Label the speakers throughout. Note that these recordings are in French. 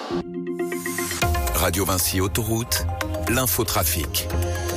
Speaker 1: Radio Vinci Autoroute, l'infotrafic.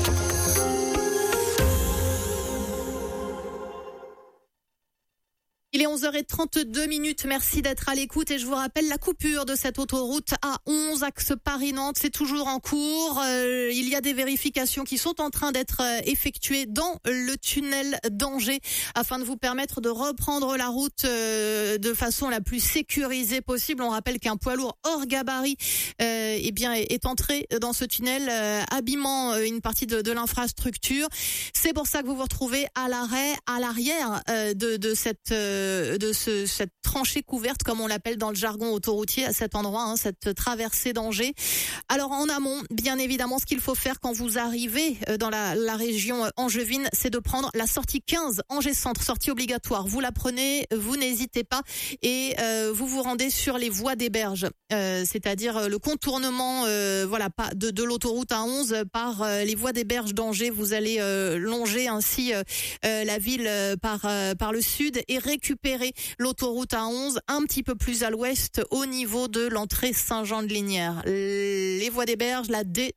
Speaker 2: Il est 11h32, merci d'être à l'écoute et je vous rappelle la coupure de cette autoroute A11 axe Paris-Nantes, c'est toujours en cours. Il y a des vérifications qui sont en train d'être effectuées dans le tunnel d'Angers afin de vous permettre de reprendre la route de façon la plus sécurisée possible. On rappelle qu'un poids lourd hors gabarit est entré dans ce tunnel, abîmant une partie de l'infrastructure. C'est pour ça que vous vous retrouvez à l'arrêt, à l'arrière de cette tranchée couverte, comme on l'appelle dans le jargon autoroutier, à cet endroit, cette traversée d'Angers. Alors en amont, bien évidemment, ce qu'il faut faire quand vous arrivez dans la région angevine, c'est de prendre la sortie 15, Angers Centre, sortie obligatoire. Vous la prenez, vous n'hésitez pas, et vous vous rendez sur les voies des berges, c'est-à-dire le contournement de l'autoroute A11 par les voies des berges d'Angers. Vous allez longer ainsi la ville par le sud et récupérer l'autoroute A11 un petit peu plus à l'ouest au niveau de l'entrée Saint-Jean-de-Lignières. Les voies des berges, la D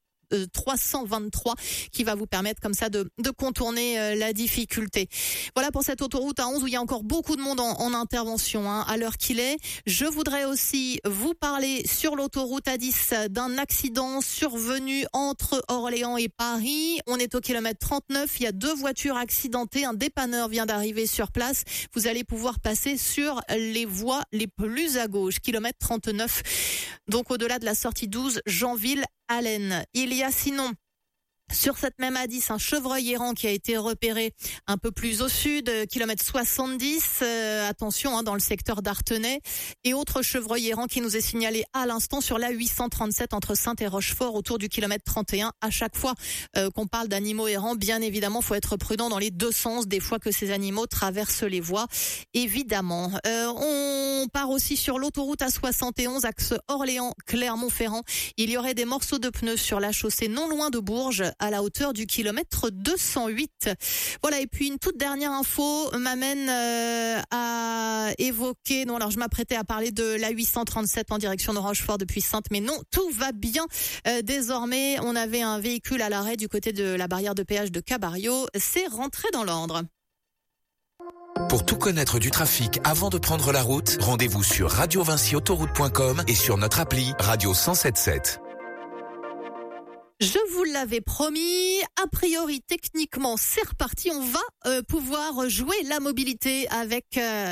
Speaker 2: 323 qui va vous permettre comme ça de contourner la difficulté. Voilà pour cette autoroute A11 où il y a encore beaucoup de monde en intervention à l'heure qu'il est. Je voudrais aussi vous parler sur l'autoroute A10 d'un accident survenu entre Orléans et Paris. On est au kilomètre 39, il y a 2 voitures accidentées, un dépanneur vient d'arriver sur place. Vous allez pouvoir passer sur les voies les plus à gauche, kilomètre 39. Donc au-delà de la sortie 12, Janville-Allen. Il y a sinon sur cette même A10 un chevreuil errant qui a été repéré un peu plus au sud, kilomètre 70, attention dans le secteur d'Artenay, et autre chevreuil errant qui nous est signalé à l'instant sur la 837 entre Saintes et Rochefort autour du kilomètre 31. À chaque fois qu'on parle d'animaux errants, bien évidemment, faut être prudent dans les deux sens des fois que ces animaux traversent les voies, évidemment. On part aussi sur l'autoroute A71 axe Orléans-Clermont-Ferrand. Il y aurait des morceaux de pneus sur la chaussée non loin de Bourges à la hauteur du kilomètre 208. Voilà, et puis une toute dernière info m'amène à évoquer, alors je m'apprêtais à parler de la 837 en direction de Rochefort depuis Saintes, mais non, tout va bien désormais. On avait un véhicule à l'arrêt du côté de la barrière de péage de Cabario, c'est rentré dans l'ordre.
Speaker 1: Pour tout connaître du trafic avant de prendre la route, rendez-vous sur radiovinciautoroute.com et sur notre appli Radio 107.7.
Speaker 2: Je vous l'avais promis, a priori techniquement c'est reparti, on va pouvoir jouer la mobilité avec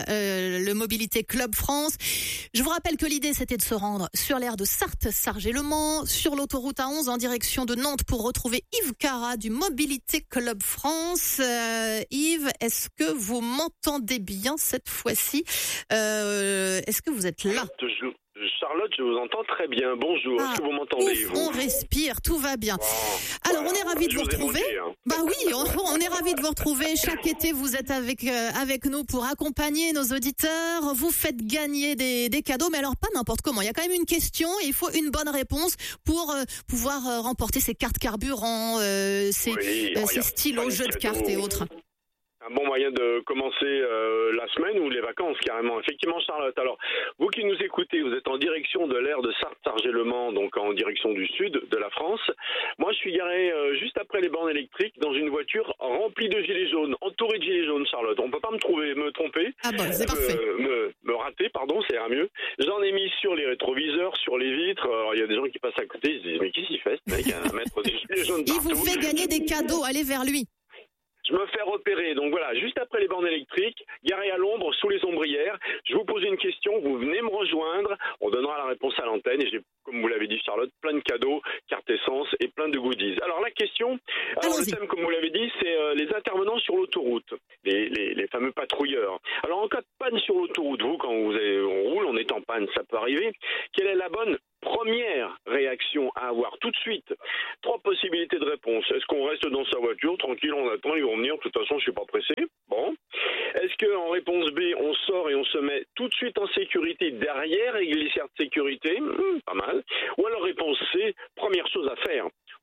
Speaker 2: le Mobilité Club France. Je vous rappelle que l'idée c'était de se rendre sur l'aire de Sarthe-Sargé-le-Mans, sur l'autoroute A11 en direction de Nantes pour retrouver Yves Cara du Mobilité Club France. Yves, est-ce que vous m'entendez bien cette fois-ci? Est-ce que vous êtes là?
Speaker 3: Charlotte, je vous entends très bien. Bonjour. Est-ce que vous m'entendez, vous?
Speaker 2: On respire, tout va bien. Alors, on est ravis de vous retrouver. Bah oui, on est ravis de vous retrouver. Chaque été, vous êtes avec nous pour accompagner nos auditeurs. Vous faites gagner des cadeaux, mais alors pas n'importe comment. Il y a quand même une question et il faut une bonne réponse pour pouvoir remporter ces cartes carburant, ces stylos, jeux de cartes et autres.
Speaker 3: Un bon moyen de commencer la semaine ou les vacances, carrément. Effectivement, Charlotte. Alors, vous qui nous écoutez, vous êtes en direction de l'aire de Sarthe-Sargé-le-Mans, donc en direction du sud de la France. Moi, je suis garé juste après les bornes électriques dans une voiture remplie de gilets jaunes, entourée de gilets jaunes, Charlotte. On peut pas me tromper.
Speaker 2: Ah bon, c'est parfait.
Speaker 3: Me rater, pardon, ça ira mieux. J'en ai mis sur les rétroviseurs, sur les vitres. Alors, il y a des gens qui passent à côté, ils se disent, mais qu'est-ce qu'il fait, ce mec, à mettre des gilets jaunes partout?
Speaker 2: Il vous fait gagner des cadeaux, allez vers lui.
Speaker 3: Je me fais repérer, donc voilà, juste après les bornes électriques, garé à l'ombre, sous les ombrières, je vous pose une question, vous venez me rejoindre, on donnera la réponse à l'antenne, et j'ai, comme vous l'avez dit Charlotte, plein de cadeaux, carte essence et plein de goodies. Alors la question, le thème, comme vous l'avez dit, c'est les intervenants sur l'autoroute, les fameux patrouilleurs. Alors en cas de panne sur l'autoroute, vous, quand on roule, on est en panne, ça peut arriver, quelle est la bonne première réaction à avoir tout de suite? 3 possibilités de réponse. Est-ce qu'on reste dans sa voiture, tranquille, on attend, ils vont venir, de toute façon je suis pas pressé. Bon. Est-ce qu'en réponse B, on sort et on se met tout de suite en sécurité derrière les glissières de sécurité? Pas mal. Ou alors réponse C, première chose à faire, on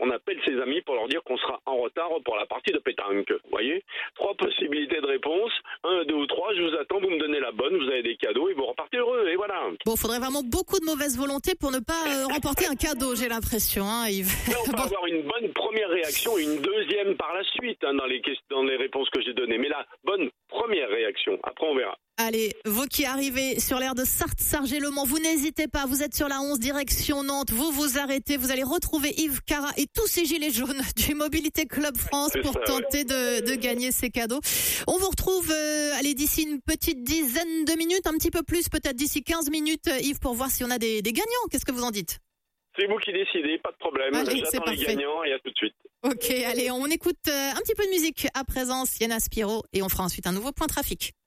Speaker 3: on appelle ses amis pour leur dire qu'on sera en retard pour la partie de pétanque. Vous voyez, 3 possibilités de réponse, 1, 2 ou 3, je vous attends, vous me donnez la bonne, vous avez des cadeaux et vous repartez heureux, et voilà.
Speaker 2: Bon, faudrait vraiment beaucoup de mauvaise volonté pour ne pas remporter un cadeau, j'ai l'impression, hein, Yves.
Speaker 3: Là, on peut avoir une bonne première réaction et une deuxième par la suite, hein, dans les réponses que j'ai données. Mais la bonne première réaction, après on verra.
Speaker 2: Allez, vous qui arrivez sur l'aire de Sarthe-Sargé-le-Mans, vous n'hésitez pas, vous êtes sur la 11 direction Nantes, vous vous arrêtez, vous allez retrouver Yves Cara et tous ces gilets jaunes du Mobilité Club France pour tenter de gagner ces cadeaux. On vous retrouve d'ici une petite dizaine de minutes, un petit peu plus, peut-être d'ici 15 minutes, Yves, pour voir si on a des gagnants. Qu'est-ce que vous en dites ?
Speaker 3: C'est vous qui décidez, pas de problème.
Speaker 2: Allez,
Speaker 3: j'attends les gagnants et à tout de suite.
Speaker 2: Ok, allez, on écoute un petit peu de musique à présent, Sienna Spiro, et on fera ensuite un nouveau point trafic.